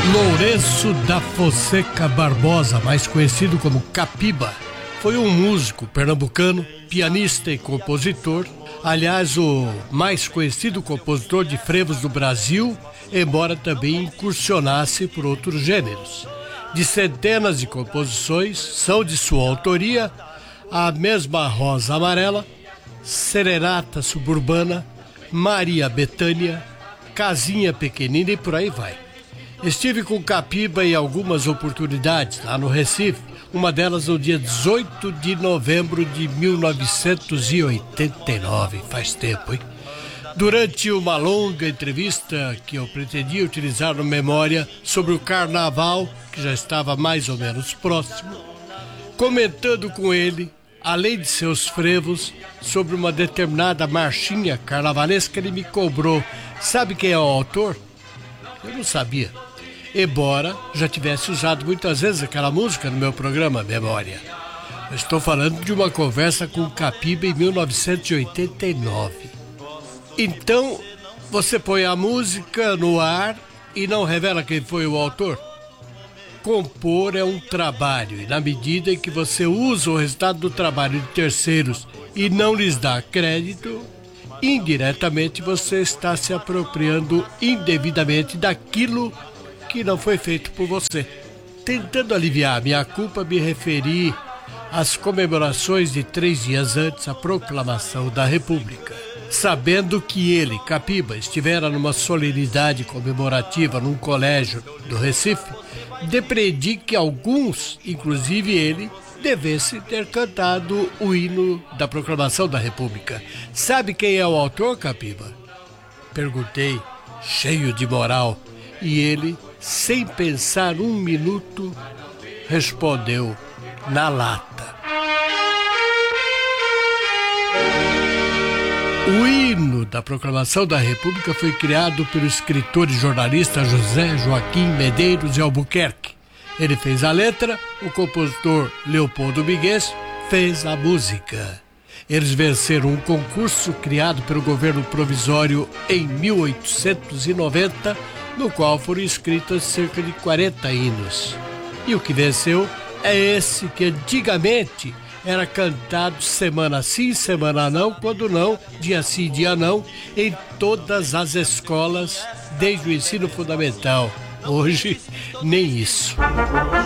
Lourenço da Fonseca Barbosa, mais conhecido como Capiba, foi um músico pernambucano, pianista e compositor. Aliás, o mais conhecido compositor de frevos do Brasil, embora também incursionasse por outros gêneros. De centenas de composições, são de sua autoria A Mesma Rosa Amarela, Serenata Suburbana, Maria Bethânia, Casinha Pequenina e por aí vai. Estive com Capiba em algumas oportunidades lá no Recife, uma delas no dia 18 de novembro de 1989, faz tempo, hein? Durante uma longa entrevista que eu pretendia utilizar no Memória sobre o Carnaval, que já estava mais ou menos próximo, comentando com ele, além de seus frevos, sobre uma determinada marchinha carnavalesca, ele me cobrou: sabe quem é o autor? Eu não sabia, embora já tivesse usado muitas vezes aquela música no meu programa Memória. Eu estou falando de uma conversa com o Capiba em 1989. Então, você põe a música no ar e não revela quem foi o autor? Compor é um trabalho, e na medida em que você usa o resultado do trabalho de terceiros e não lhes dá crédito, indiretamente você está se apropriando indevidamente daquilo que não foi feito por você. Tentando aliviar minha culpa, me referi às comemorações de 3 dias antes da proclamação da República. Sabendo que ele, Capiba, estivera numa solenidade comemorativa num colégio do Recife, depreendi que alguns, inclusive ele, devesse ter cantado o hino da proclamação da República. Sabe quem é o autor, Capiba? Perguntei, cheio de moral, e ele, sem pensar um minuto, respondeu na lata. O hino da proclamação da República foi criado pelo escritor e jornalista José Joaquim Medeiros de Albuquerque. Ele fez a letra, o compositor Leopoldo Miguel fez a música. Eles venceram um concurso criado pelo governo provisório em 1890, no qual foram escritas cerca de 40 hinos. E o que venceu é esse que antigamente era cantado semana sim, semana não, quando não, dia sim, dia não, em todas as escolas, desde o ensino fundamental. Hoje, nem isso.